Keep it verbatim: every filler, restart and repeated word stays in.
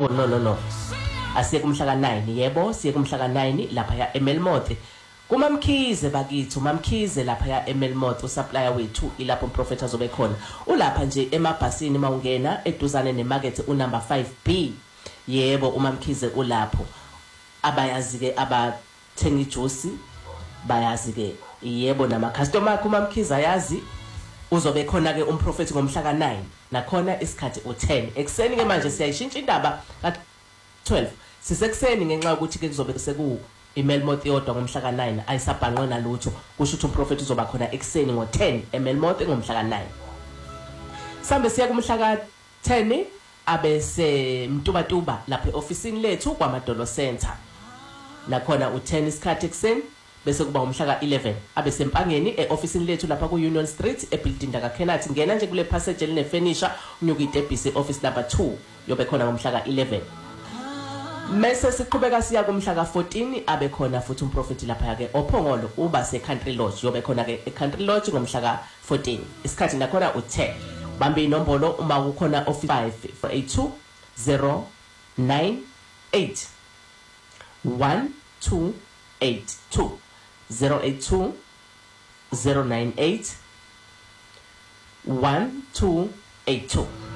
no no no asiye kumhla ka nine yebo siye kumhla ka nine lapha ya eMelmote kuMamkhize bakithi uMamkhize lapha ya eMelmote usupplier wethu ilapho umprofeti azobe khona ulapha nje emabhasini mawungena eduzane nemarket unumber five B yebo uMamkhize ulapho abayazi ke abathenga ijuice bayazi ke yebo nama customer kuMamkhize ayazi uzobe khona ke umprofeti ngomhla ka nine nakhona isikhathi u ten ekseni ke manje siyayishintsha indaba ka twelve sisekuseni ngenxa ukuthi ke kuzobe seku eMelmote yodwa ngomhla ka nine ayisabhanqwe nalutho kusho ukuthi umprofeti uzoba khona ekseni ngo ten eMelmote ngomhla ka nine sambe siya kumhla ka ten abese mtubatuba lapha eofisini lethu kwaMadolo Center nakhona u ten isikhathi ekseni bese kuba umhla ka eleven abese empangeni eofisini lethu lapha ku Union Street ebuilding ka Kenathi ngena nje kule passage eline furniture unyuka itebhisi office number two yobe khona ngomhla ka eleven mase siqhubeka siya kumhla ka fourteen abe khona futhi umprofeti lapha ke ophongolo uba se Country Lodge yobe khona ke e Country Lodge ngomhla ka fourteen isikhathi nakhona u ten bambe inombolo uma kukhona office five four eight two zero nine eight one two eight two zero eight two zero nine eight one two eight two